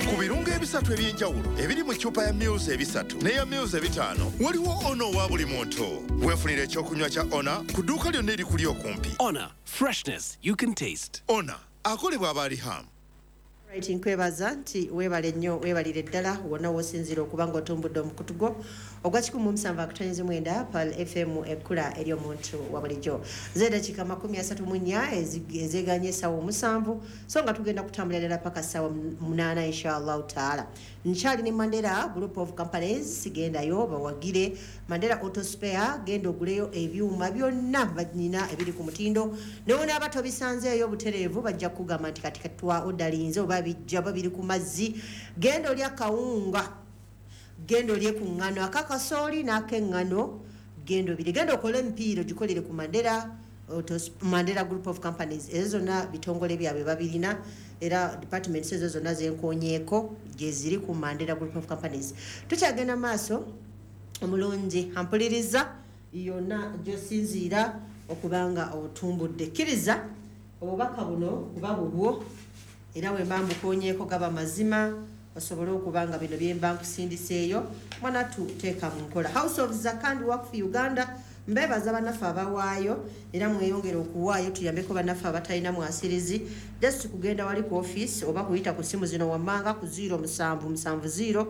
ku birungo ebisatu ebyenjawulo ebiri mu ccupa ya Mils ebisatu n'eya Mils ebitaano waliwo ono owa buli muntu. Weefunire ekyokunywa kya Ona ku dduuka lyonna erikuli okumpi. Ona, freshness you can taste. Ona akolebwa aba Riham. Right, nkwebaza nti weebale nnyo weebalire ddala wonna w'osinziira okuba ng'otumbudde omukutu gwo ogwa 107.9 Pal FM ekkula eri omuntu wa bulijjo. Z'eddakiika 34 ezeganye essaawa 7 so nga tugenda kutambulira ddala paka ssaawa 8 inshallah taala. Nkyali ne Mandela Group of Companies sigendayo bawagire Mandela Auto Spare genda oguleyo ebyuma byonna banyina ebiri ku mutindo newona abato bisanzeeyo butereevu bajja kugamba nti kati katwa odalinze oba bijja babiri ku mazzi genda olya kawunga genda olye ku ngano akakasooli n'akengano genda obire genda okole empiiro gikolere ku Mandela Group of Companies ezo zonna bitongole byabwe babirina era departments ezo zonna zenkonyeeko geziri ku Mandela Group of Companies. Tukyagenda maaso omulungi ampuliriza yonna gyosinziira okubanga otumbudde kkiriza obubaka buno kuba bubwo era we mbambukonyeeko gaba mazima osobole okubanga bino byemba nkusindiseeyo mwana tuteeka mu nkola. House of Zakandi Work for Uganda mbebaza bannaffe abawaayo era mweyongere okuwaayo tuyambeko bannaffe abatalina mwasirizi just kugenda wali ku office oba kuyita ku simu zino wammanga ku 0770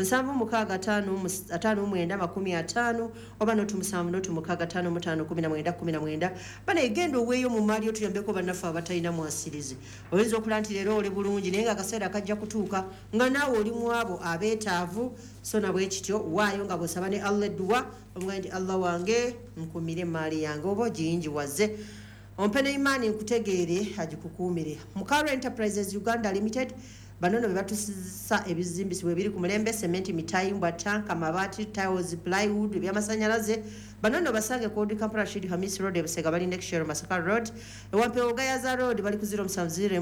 765 oba notumusambunotumukaga 5 bana egenda oweeyo mu maali tuyambeko bannaffe abatalina mwasirizi. Oyinza okulaba nti leero oli bulungi naye nga akaseera kajja kutuuka nga naawe oli mu abo abeetaavu so na bwe kityo waayo nga bw'osaba ne Allah dua omugamba nti Allah wange nkumire maali yange oba giyinjiwaze ompe n'imani nkutegeere agikukuumire. Mukaro Enterprises Uganda Limited banono bebatusisa ebizimbisibwa ebiri ku mulembe sementi mitayimbwa tanka mabaati tiles plywood ebyamasanyalaze banono basange ku Kampala Rashid Hamis Road ebusega bali next year Masaka Road ewampe Ogayaza Road bali ku 070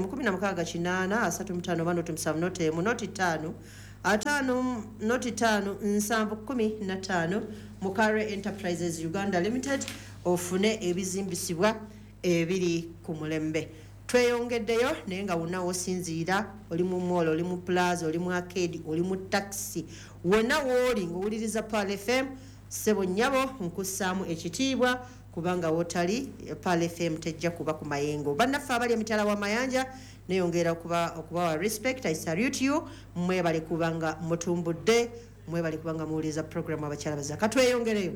16 noti 5 nsanvu 15 Mukare Enterprises Uganda Limited ofune ebizimbisibwa ebiri ku mulembe. Tweyongeddeyo naye nga wonna wosinziira oli mu mall oli mu plaza oli mu arcade oli mu taxi wonna wooli ng'owuliriza Pal FM sebo nnyabo nkussaamu ekitiibwa kubanga wotali Pal FM tejja kuba ku mayengo. Bannaffe abali emitala w'amayanja neyongera okubawa respect. I salute you. Mwebale kubanga mutumbudde mwebale kubanga muwuliriza program abakyala bazaka tweyongereyo.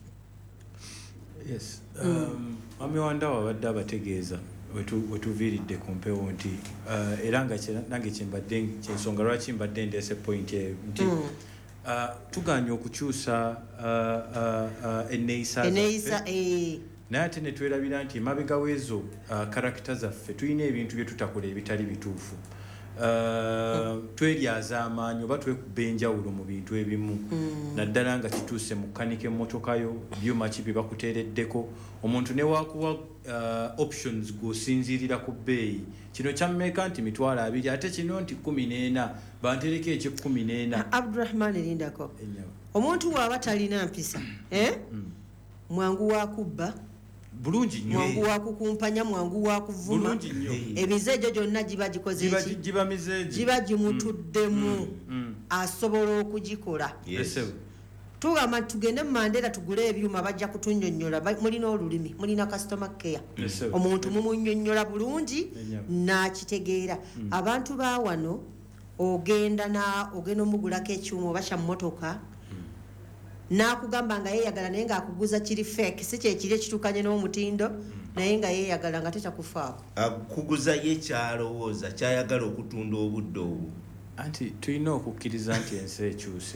Yes. Mami wanda wabadde abategeeza wetuviiridde ku mpewo nti era nga nange kyembadde kyensonga lwaki mbadde ndeese point nti tuganye okukyusa enneeyisa naye ate ne twerabira nti emabega w'ezo karakita zaffe tulina ebintu bye tutakola ebitali bituufu. Tweryaza amaanyi oba twekuba enjawulo mu bintu ebimu naddala nga kituuse mu kkanika emmotoka yo byuma ki bye bakuteereddeko omuntu ne waakuwa options g'osinziirira ku bbeeyi kino kyammeeka nti mitwalo 2 ate kino nti 14 bantereko ekye 14. Abdurrahman lindako omuntu waaba talina mpisa mwangu wa kubba bulungi nnyo mwangu wa kukumpanya mwangu wa kuvuma ebizeejo gyonna giba gikoze ki giba mizeeji giba gimutuddemu asobola okugikola. Tugamba tugende mu Mandela tugule ebyuma bajja kutunnyonnyola mulina olulimi mulina customer care omuntu mumunnyonnyola bulungi n'akitegeera. Abantu ba wano ogenda omugulako ekyuma oba kya mmotoka nakugamba nga yeeyagala naye nga akuguza kiri fake si kyekiri ekitukanye n'omutindo naye nga yeeyagala nga tetakufaako akuguza ye kyalowooza kyayagala okutunda obudde obwo. Anti tulina okukkiriza nti ensi ekyuse.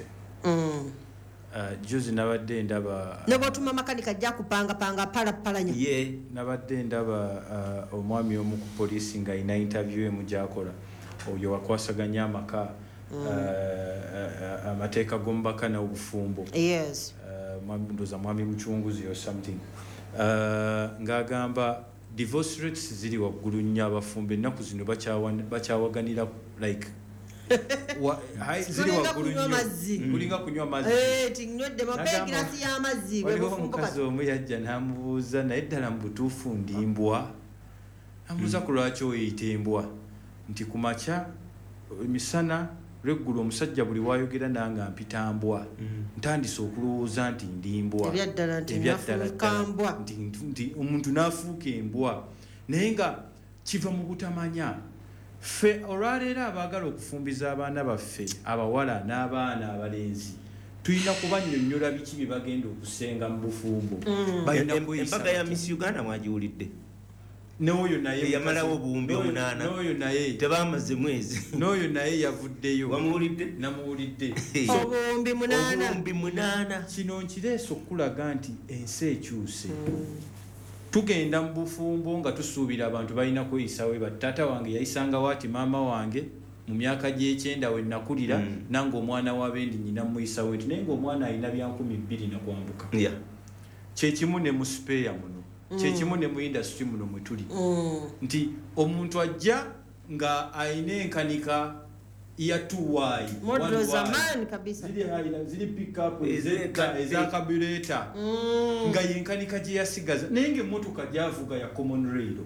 Juzi nabadde ndaba ne bw'otuma makanika ajja kupangapanga palapalanya nabadde ndaba omwami omu ku poliisi nga alina interview emu gy'akola oyo wakwasaganya amaka amateeka g'omubaka n'obufumbo ndoza mwami Mucunguzi or something ng'agamba divorce rates ziri waggulu nnyo abafumbo ennaku zino bakyawaganira like ziri waggulu nnyo kulinga kunywa mazzi. Waliwo omukazi omu yajja n'amubuuza naye ddala mu butuufu ndimbwa amubuuza ku lwaki oyita embwa nti ku makya emisana regular omusajja buli wayogera nanga mpitambwa ntandise okulowooza nti ndimbwa Ebyaddala nti nafuuka mbwa. nti omuntu n'afuuka embwa naye nga kiva mu butamanya ffe olwaleero abaagala okufumbiza abaana baffe abawala n'abaana abalenzi tulina kubannyonnyola biki bye bagenda okusenga mu bufumbo balina kweyisa embaga ya Miss Uganda mwagiwulidde n'oyo naye yamalawo obuwumbi 8 n'oyo naye tebamaze mwezi n'oyo naye yavuddeyo wamuwulidde namuwulidde Obuwumbi 8. obuwumbi 8 kino nkireese okulaga nti ensi ekyuse tugenda mu bufumbo nga tusuubira abantu balina kweyisawe batata wange yayisangawo ati maama wange mu myaka gy'ekyenda we nakulira nange omwana w'abendi nyina muyisawo nti naye ngaomwana alina bya 200 na kwambuka kyekimu ne mu speya muno kyekimu ne mu industry muno mwe tuli nti omuntu ajja nga alina enkanika ya 2Y Modro zamani kabisa. ziri pickup eza carburetor nga yenkanika gye yasigaza naye ng'emmotoka gy'avuga ya common rail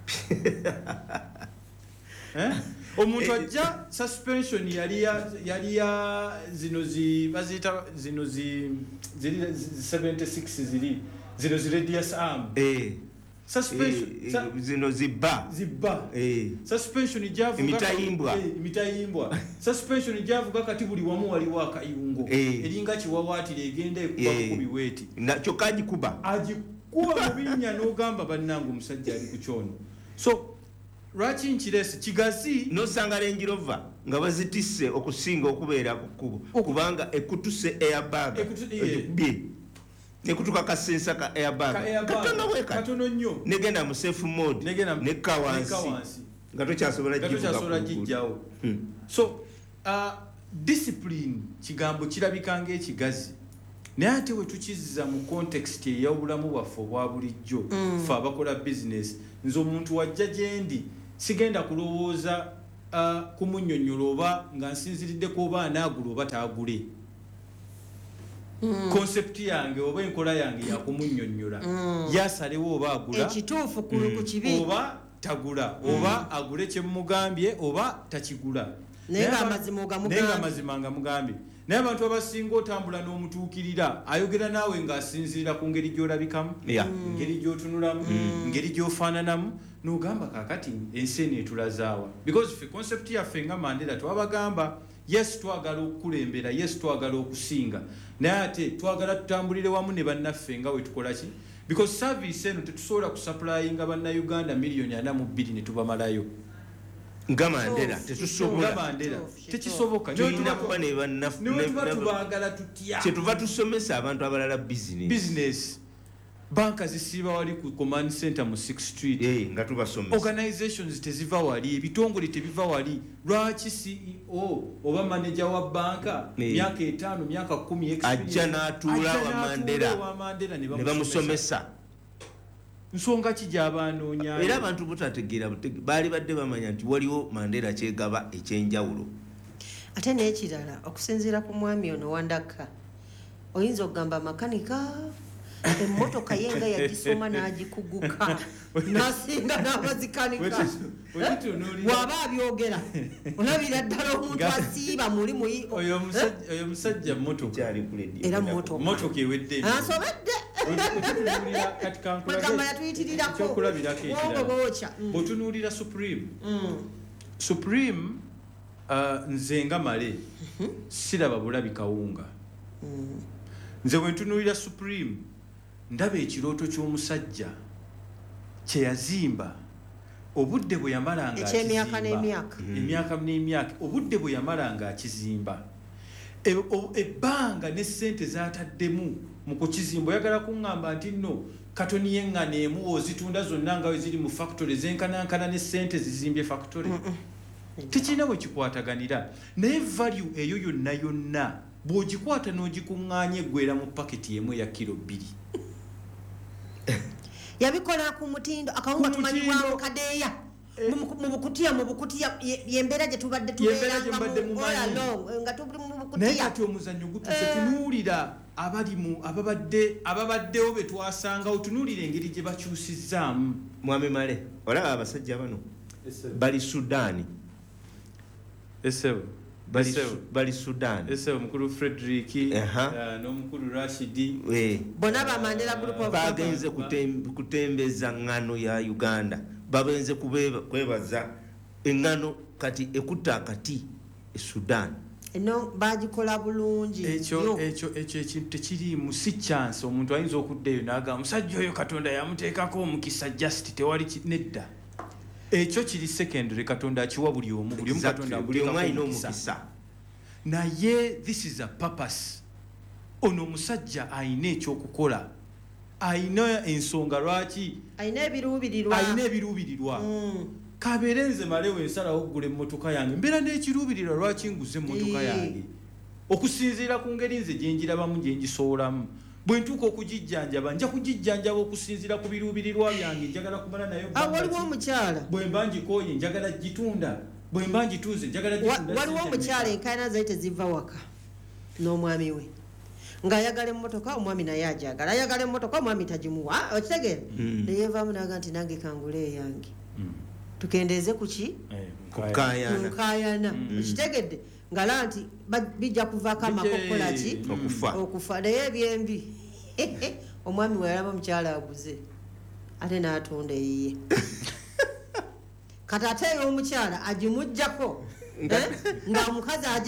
omuntu ajja suspension yali ya zino baziyita zino ziri 76 zino zi radius arm suspension zino zibba suspension gyavuga imitayimbwa suspension gyavuga kati buli wamu waliwo akayungo eringa kiwawaatira egenda ekuba ku biweeti kyokka agikuba mu binnya n'ogamba bannange omusajja ali ku kyono so lwaki nkireese kigazi nosanga Range Rover nga bazitisse okusinga okubeera ku kkubo kubanga ekutuse airbag nekutuka kasensa ka airbag katono nnyo negenda mu safe mode nekka wansi nga tokyasobola gijjawo so discipline kigambo kirabika ng'ekigazi naye ate we tukizza mu context ey'obulamu bwaffe obwa bulijjo ffe abakola business nze omuntu wajja gyendi sigenda kulowooza kumunnyonnyola oba nga nsinziriddeko oba anaagula oba taagule concept yange oba enkola yange yakumunnyonnyola yasalewo oba agula ekituufu ku kibi oba tagula oba agule kyemugambye oba takigula naye nga amazima nga mugambye naye abantu abasinga otambula n'omutuukirira ayogera naawe ng'asinzirira ku ngeri gy'olabikamu ngeri gy'otunulamu ngeri gy'ofaananamu n'ogamba kaakati ensi eno etulazaawa because ffe concept yaffe nga Mandela twabagamba yes twagala okukulembera yes twagala okusinga naye ate twagala tutambulire wamu ne bannaffe nga we tukola ki because service eno tetusobola kusupplyinga bannayuganda 442 ne tubamalayo nga Mandela tetusobola tekisoboka tulina kuba ne bannaffe tubaagala tutya kyetuva tusomesa abantu abalala business banka zisiiba wali ku command center mu 6th Street nga tubasomesa organizations teziva wali ebitongole tebiva wali lwaki CEO oba manager wa banka myaka 5 myaka 10 ajja n'atuula wa Mandela ne bamusomesa nsonga ki gy'abanoonya era abantu butategeera baali badde bamanya nti waliwo Mandela kyegaba ekyenjawulo ate n'ekirala okusinziira ku mwami ono Wandaka oyinza okugamba makanika emmotoka yenga yagisoma n'agikuguka nasinga n'abazikanika waba abyogera olabira ddala omuntu asiiba mulimu oyo musajja mmotoka era mmotoka ewedde ansobedde Mwegamba yatuyitirirako ekyokulabirako ekirala bw'otunuulira Supreme nze nga male siraba bulabi kawunga nze bwe ntunuulira Supreme ndaba ekirooto ky'omusajja kye yazimba obudde bwe yamalanga eky'emyaka n'emyaka emyaka n'emyaka obudde bwe yamalanga akizimba ebbanga ne ssente z'ataddemu mu kukizimba oyagala kuŋŋamba nti nno katoni y'eŋŋano emu ozitunda zonna nga we ziri mu factory zenkanankana ne ssente zizimbye factory tekirina bwe kikwataganira naye value eyo yonna yonna bw'ogikwata n'ogikuŋŋaanya eggwera mu paketi emu eya kilo 2 yabikola ku mutindo akawunga tumanyibwa mu kadeeya mu bukutiya yembeera gye tubadde tubeerangamu nga tuli mu bukutiya naye kati omuzannyo gutuse tunuulira ababaddewo be twasanga otunuulira engeri gye bakyusizzaamu mwami male olaba abasajja bano bali Sudaani bali Sudan ese omukulu Frederick n'omukulu Rashidi bona ba Mandela group of bagenze kutembeza ngano ya Uganda babenze kwebaza engano kati ekuta kati Sudan eno bagikola bulungi ekyo ekintu tekiri mu si chance omuntu ayinza okuddeyo naga musajja oyo Katonda yamuteekako omukisa just tewali nedda ekyo kiri secondary Katonda akiwa buli omu Katonda buli omu alina omukisa naye this is a purpose ono omusajja ayina ekyokukola ayina ensonga lwaki ayina ebiruubirirwa kabeerenze malewo ensalawo oggula emmotoka yange mbeera n'ekiruubirirwa lwaki nguze emmotoka yange okusinziira ku ngeri nze gye njirabamu gye ngisoolamu bwe ntuuka okugijjanjaba nja kugijjanjaba okusinziira ku biruubirirwa byange njagala kumala nayo waliwo omukyala bwe mba ngikooye njagala gitunda bwe mba ngituuze njagala gitunda waliwo omukyala enkaayana zaye teziva waka n'omwami we ng'ayagala emmotoka omwami naye ajagala ayagala emmotoka omwami tagimuwa okitegeera neyeevaamu naga nti nange kangula eyange tukendeeze kuki kukaayana okitegedde ngala nti bijja kuvaako amakokola ki okufa naye ebyembi omwami weyalaba omukyala aguze ate n'atunda eyiye kati ate ey'omukyala agimuggyako nga omukazi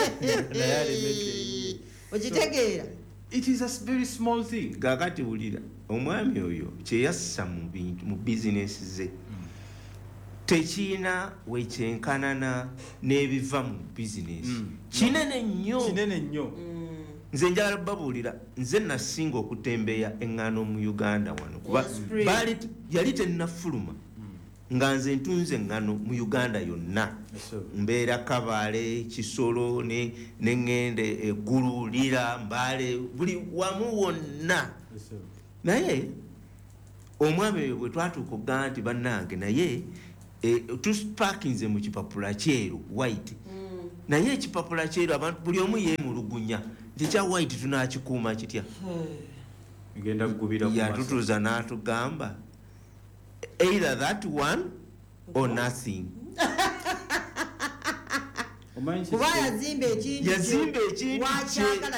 okitegeera it is a very small thing kakati wulira omwami oyo kyeyassa mu bizinesi ze tekiina wekyenkanana n'ebiva mu bizinesi kinene nnyo nze njagala babuulira nze nasinga okutembeya eŋŋaano mu Uganda wano kuba yali tennafuluma nga nze ntunze eŋŋaano mu Uganda yonna mbeera Kabale Kisolo neŋŋende Eggulu Lira Mbale buli wamu wonna naye omwami oyo bwe twatuuka ogamba nti bannange naye tuspakinze mu kipapula kyeru white naye ekipapula kyeru abantu buli omu yeemulugunya nti kya white tunakikuuma kitya yatutuuza n'atugamba either that one or nothing kuba yazimba ekintu wakyagala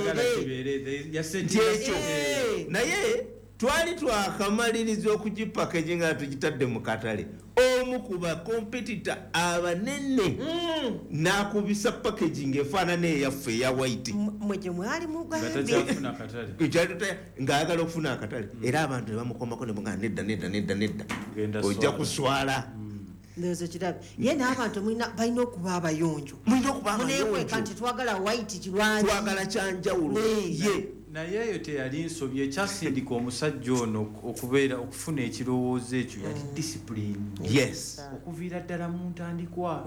kyekyo naye twali twakamaliriza okugipakagi nga tugitadde mu katale omu ku bakompetita abanene n'akubisa packaging efaanana eyaffe eya white mwegye mwali mugambe ng'ayagala okufuna akatale era abantu ne bamukomako ne mugaa nedda ojja kuswala ndozo kirabe ye n'abantu balina okuba abayonjo muneekweka nti twagala white kirwaki twagala kyanjawulo ye naye eyo teyali nsobi ekyasindika omusajja ono okubeera okufuna ekirowoozo ekyo yali discipline okuviira ddala mu ntandikwa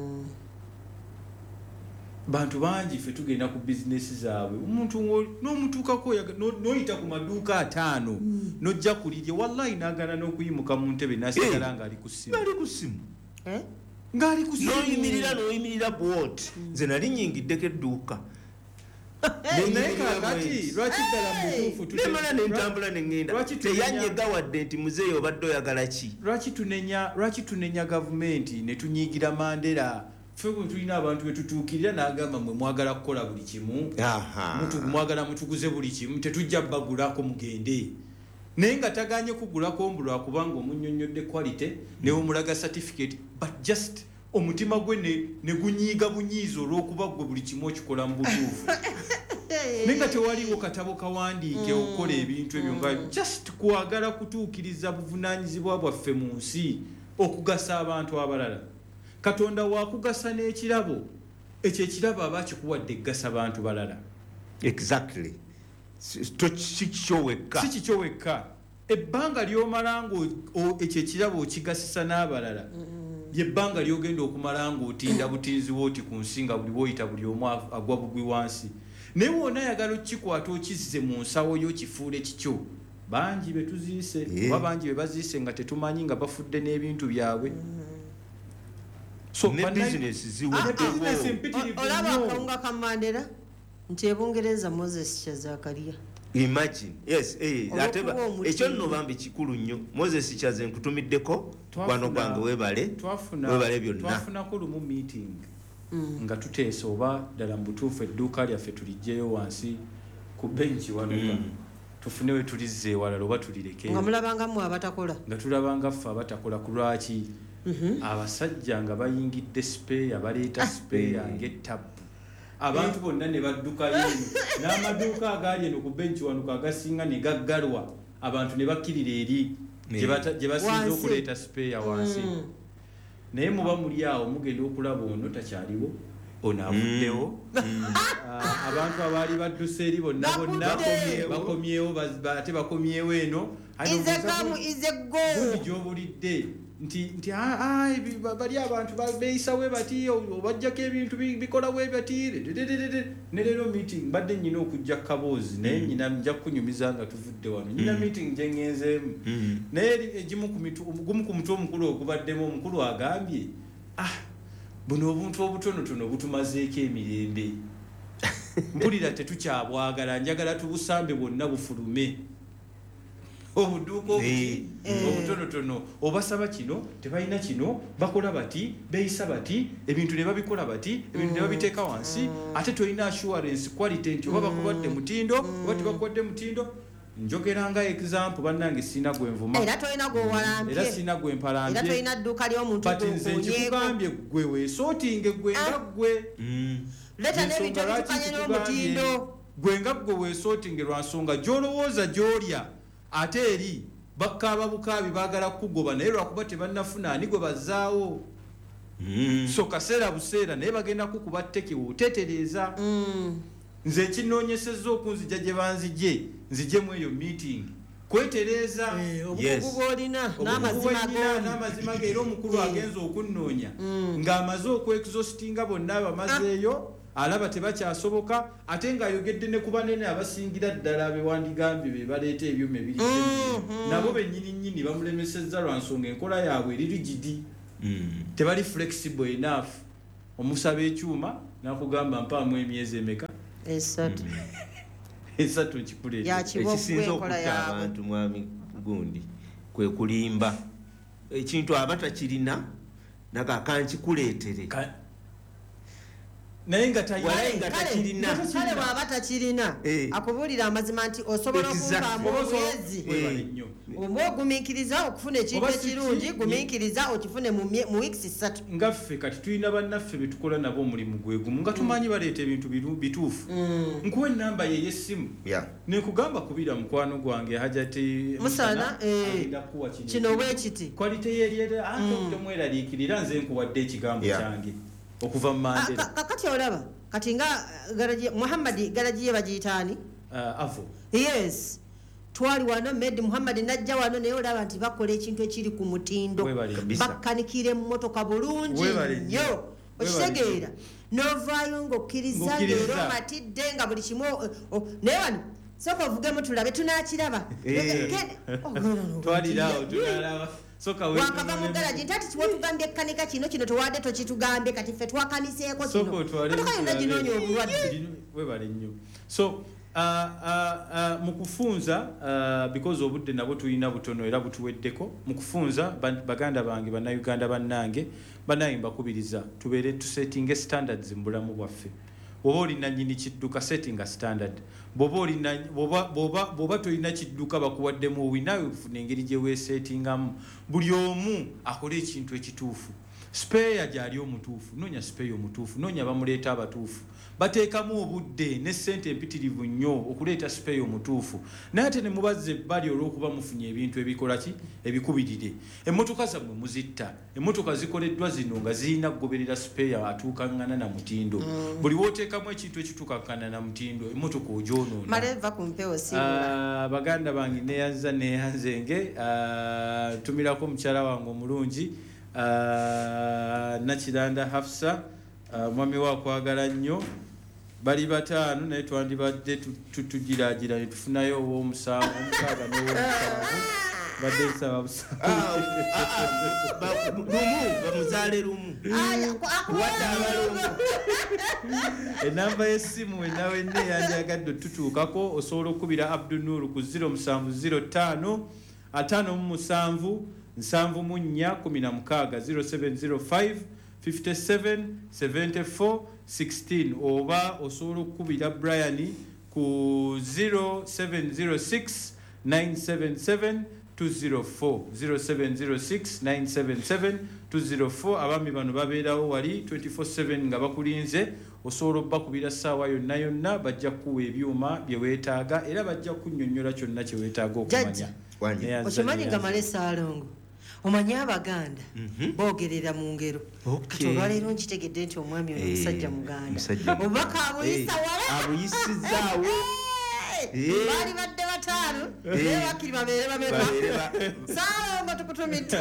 bantu bangi ffe tugenda ku bizinesi zaabwe omuntu n'omutuukako n'oyita ku maduuka 5 n'ojja kulirye wallahi n'agana n'okuyimuka mu ntebe n'asigala ng'ali ku ssimu ng'ali ku ssimu n'oyimirira bwoti nze nali nyingiddeko edduuka naye kakati lwaki ddala mutuufu nemala nentambula neŋŋenda teyanyega wadde nti muzeeyi obadde oyagala ki lwaki tunenya gavumenti ne tunyiigira Mandela ffe bwe tulina abantu betutuukirira n'agamba mwe mwagala kukola buli kimu mwagala mutuguze buli kimu tetujja bagulako mugende naye nga tagaanye kugulako mbu lwakubanga omunnyonnyodde quality newomulaga certificate but just omutima gwe ne gunyiiga bunyiiza olw'okuba gwe buli kimu okikola mu butuufu naye nga tewaliwo katabo kawandiike okukola ebintu ebyo nga just kwagala kutuukiriza buvunaanyizibwa bwaffe mu nsi okugasa abantu abalala Katonda wakugasa n'ekirabo ekyo ekirabo aba akikuwadde eggasa bantu balala exactly si kikyo wekka ebbanga ly'omala ekyo ekirabo okigasisa n'abalala yebbanga lyogenda okumala ng'otinda butinzi wooti ku nsi nga buli woyita buli omu agwa bugwi wansi naye wona ayagala okikwata okizze mu nsawo y'okifuule kikyo bangi betuziise oba bangi be baziise nga tetumanyi nga bafudde n'ebintu byabwe olaba akawunga ka Mandela nti ebungereza Moses Kyazakaria imagine ekyo nno bambi kikulu nnyo Moses Kyaze nkutumiddeko wano gwange webale byonna twafunako lumu meeting nga tuteesa oba ddala mu butuufu edduuka lyaffe tulijjeyo wansi ku benchi wanuka tufune we tulizza ewalala oba tulireke nga mulabangamu abatakola nga tulabanga ffe abatakola ku lwaki abasajja nga bayingidde speya baleeta speya ng'ettabu abantu bonna ne baddukayo eno n'amaduuka agaali eno ku benchi wanuka agasinga ne gaggalwa abantu ne bakkirira eri gye basinza okuleeta speya wansi naye muba muli awo mugenda okulaba ono takyaliwo ono avuddewo abantu abaali badduse eri bonna bakomyewo ate bakomyewo eno gy'obulidde nti bali abantu beeyisawe bati obajjako ebintu bikola bwe bati ne leero meeting badde nnyina okujja kaboozi naye nnyina nja kukunyumiza nga tuvudde wano nnyina meeting gye ŋŋenzeemu naye gumu ku mutwe omukulu ogubaddemu omukulu agambye buno obuntu obutonotono butumazeeko emirembe mpulira tetukyabwagala njagala tubusambe bwonna bufulume obuduuka obutonotono obasaba kino tebalina kino bakola bati beeyisa bati ebintu ne babikola bati ebintu ne babiteeka wansi ate tolina assurance quality nti oba bakubadde mutindo oba tebakubadde mutindo njogera nga example bannange sina gwenvuma era tolina gwewalampye era sina gwempalambye era tolina dduuka ly'omuntu kati nze nkikugambye gwe weesootinge gwe nga gwe leta n'ebintu ebitukanye n'omutindo gwe nga gwe weesootinge lwa nsonga gy'olowooza gy'olya ate eri bakaaba bukaabi baagala kugoba naye lwakuba tebannafuna ani gwe bazzaawo so kaseera buseera naye bagenda kukuba tteke wotetereeza nze ekinoonyesezza okunzija gye banzije nzijemu eyo meeting kwetereeza obukugu bw'olina n'amazima ge era omukulu agenza okunnoonya ng'amaze okwexhaustinga bonna abamazeeyo alaba tebakyasoboka ate ng'ayogedde ne ku banene abasingira ddala bewandigambye be baleeta ebyuma ebiri nabo bennyini bamulemesezza lwa nsonga enkola yaabwe eri rigidi tebali flexible enough omusaba ekyuma n'akugamba mpaamu emyezi emeka esatu nkikuleeta ekisinza okutta abantu mwami gundi kwe kulimba ekintu abatakirina nakankikuleetere naye nga takirina kale bw'aba takirina akubuulira amazima nti osobola okumpaamu omwezi oba ogumiikiriza okufuna ekintu ekirungi gumiikiriza okifune mu weeks 3 nga ffe kati tulina bannaffe be tukola nabo omulimu gwe gumu nga tumanyi baleeta ebintu bituufu nkuwa ennamba ye y'essimu nekugamba kubira mukwano gwange hajati musana kino bwe kiti kwalite yeryera tomweraliikirira nze nkuwadde ekigambo kyange okuva mu Mandela kakati olaba kati nga Muhammad garaji ye bagiyitaani avo yes twali wano Med Muhammad najja wano naye olaba nti bakola ekintu ekiri ku mutindo bakkanikira emmotoka bulungi nnyo okitegeera novaayo ng'okkiriza ng'era omatidde nga buli kimu naye wano soka ovugemu tulabe tunaakiraba twaliraawo tunalaba wakava mu garaji nti ati kiwotugambye ekkanika kino towadde tokitugambye kati ffe twakaniseeko kino motoka yonna ginoonya obulwadde webale nnyo so mu kufunza because obudde nabwo tulina butono era butuweddeko mu kufunza baganda bange bannayuganda bannange mbakubiriza tubeere tusetinge standards mu bulamu bwaffe bw'oba olina nnyini kidduka settinga standard bw'oba tolina kidduka bakuwaddemu owinaawe ofuna engeri gye weesetingamu buli omu akole ekintu ekituufu speya gyali omutuufu noonya speya omutuufu noonya bamuleeta abatuufu bateekamu obudde ne ssente empitirivu nnyo okuleeta speya omutuufu naye ate ne mubazza ebbali olw'okuba mufunye ebintu ebikola ki ebikubirire emmotoka zammwe muzitta emmotoka zikoleddwa zino nga zirina kugoberera speya atuukaŋŋana na mutindo buli wooteekamu ekintu ekituukaŋŋana na mutindo emmotoka ogyonoona baganda bange neyanzenge tumirako mukyala wange omulungi Nakiranda Hafsa mwami wakwagala nnyo bali bataano naye twandibadde tutugiraagira ne tufunayo ow'omusanvu omukaaga n'ow'omusanvu badde nsaba bamuzaale lumu enamba y'essimu wenna yanjagadde otutuukako osobola okukubira Abdunuru ku 0705 57 7 14 16 0705 57 74 16 oba osobola okukubira Brian ku 0706 977 204 0706 977 204 abami bano babeerawo wali 24/7 nga bakulinze osobola obbakubira ssaawa yonna yonna bajja kuwa ebyuma bye weetaaga era bajja kunnyonnyola kyonna kye weetaaga okumanya. Okimanyi nga Male Saalongo omanyi Abaganda boogerera mu ngero kati olwaleero nkitegedde nti omwami ono musajja Muganda obubaka abuyisizaawo baali badde bataano naye bakiri babeere bameka Saalongo tukutumidde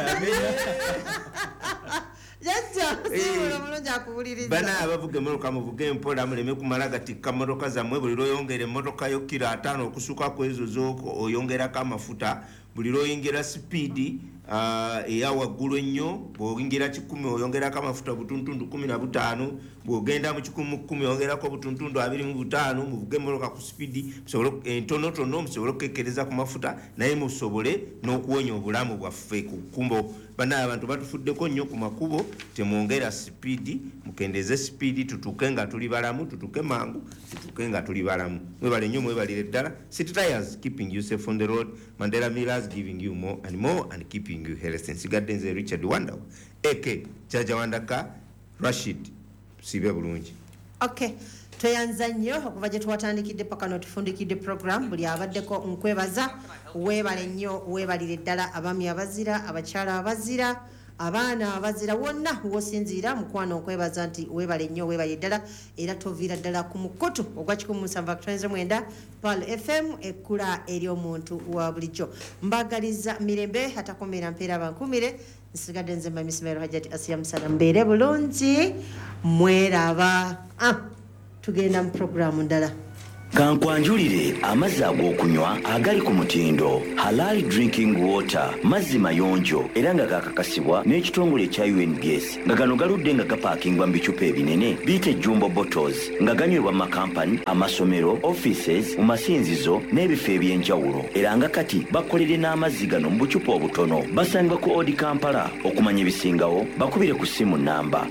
bana abavuga emmotoka muvuge mpola muleme kumala gatikka mmotoka zammwe buli lwoyongera emmotoka yo kilo 5 okusuka ku ezo z'oko oyongerako amafuta buli lwoyongera sipiidi eya waggulu ennyo bw'oyingira 10 oyongerako amafuta butuntundu 15 bw'ogenda mu 10 oyongerako butuntundu 25 muvuge emmotoka ku sipiidi entonotono musobole okukekkereza ku mafuta naye musobole n'okuwonya obulamu bwaffe ku kkumbo. Bana abantu batufuddeko nnyo ku makubo temwongera sipiidi mukendeze sipiidi tutuuke nga tuli balamu tutuuke mangu tutuuke nga tuli balamu mwebale nnyo mwebalire ddala. City Tires keeping you safe on the road. Mandela Millers giving you more and keeping you healthy. Nsigadde nze Richard Wandawa eke Jaja Wandaka Rashid sibe bulungi. Okay, tweyanza nnyo okuva gye twatandikidde paka n'otufundikidde program buli abaddeko nkwebaza weebale nnyo weebalire ddala abaami abazira abakyala abazira abaana abazira wonna wosinziira mukwano nkwebaza nti weebale nnyo weebalire ddala era toviira ddala ku mukutu ogwa 107.9 Pal FM ekkula eri omuntu wa bulijjo mbagaliza mirembe atakomera mpeera bankumire nsigadde nze Mamisimero Hajati Asia Musana mbeere bulungi mweraba tugenda mu programu ndala. Kankwanjulire amazzi ag'okunywa agali ku mutindo Halal Drinking Water mazzi mayonjo era nga gakakasibwa n'ekitongole ekya UNBS nga gano galudde nga gapaakingwa mu bicupa ebinene biyite jumbo bottles nga ganywebwa mu makampani amasomero offices mu masinzizo n'ebifo eby'enjawulo era nga kati bakolere n'amazzi gano mu bucupa obutono basangibwa ku Odi Kampala okumanya ebisingawo bakubire ku ssimu namba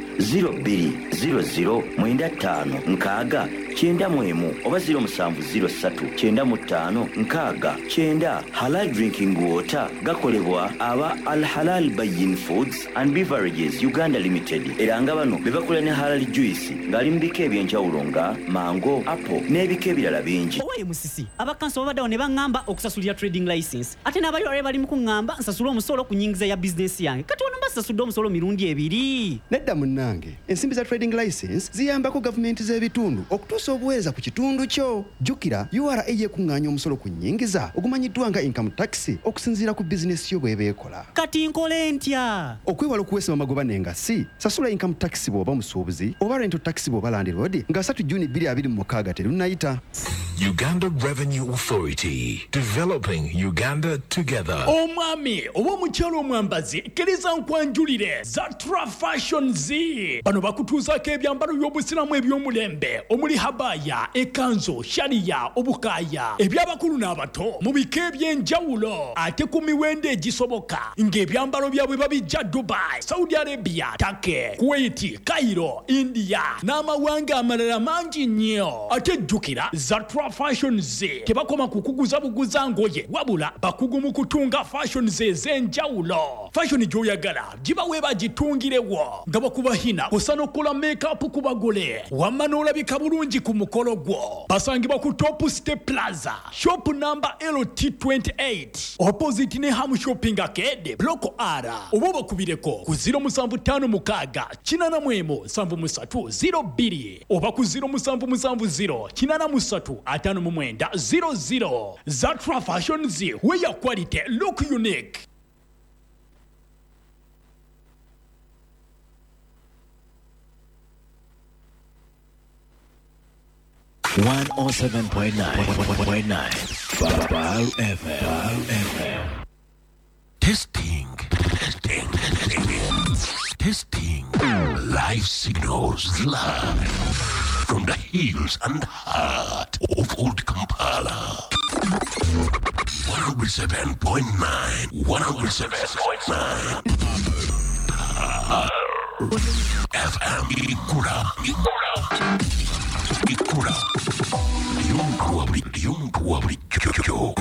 020095 oba 070395 Halal Drinking Water gakolebwa aba Al Halal Bayin Foods and Beverages Uganda Limited era nga bano bebakola ne Halal Juice ngali mbike ebyenjawulo nga mango, apple n'ebika ebirala bingi. Owaye musisi abakanso babaddawo ne baŋŋamba okusasulira trading license ate n'abalwale bali mu kuŋŋamba nsasula omusolo ku nnyingiza ya bizinesi yange kati wano mbasasudde omusolo mirundi 2. Nedda munnange ensimbi za trading license ziyambako gavumenti z'ebitundu okutuusa obuweereza ku kitundu kyo. Jukira URA yekuŋŋaanya omusolo ku nnyingiza ogumanyiddwa nga income tax okusinziira ku bizinesi yo bw'eba ekola. Kati nkole ntya? Okwewala okuweesa amagoba n'engassi sasula income tax bw'oba musuubuzi oba rental tax bw'oba landlord nga 3 Juni 2026 terunnayita. Uganda Revenue Authority, developing Uganda together. Omwami oba omukyalo omwambazi kkiriza nkwanjulire Zatra Fashion Z bano bakutuuzaako ebyambalo by'obusiramu eby'omulembe omuli habaya ekanzo shariya obukaya ebyabakulu n'abato mu bika eby'enjawulo ate ku miwendo egisoboka ng'ebyambalo byabwe babijja Dubai, Saudi Arabia, Turkey, Kuwait, Cairo, India n'amawanga amalala mangi nnyo. Ate jjukira Zatra Fashion Z tebakoma kukuguza buguza ngoye wabula bakugu mu kutunga fashion Z ez'enjawulo. Fashion gy'oyagala giba weeba gitungirewo nga bakubahina osana okukola make-up ku bagole wamma n'olabika bulungi ku mukolo gwo. Basangibwa ku Top Step Plaza shop number LT28 opposite ne Ham Shopping Arcade Block R oba bakubireko ku 0754 oba ku 0770 Zatra Fashion Z where your quality look unique. One 107.9 Pal FM. Testing. Live signals live from the hills and heart of Old Kampala. 107.9. FM Ikura. Ikura. Yung tuwabli.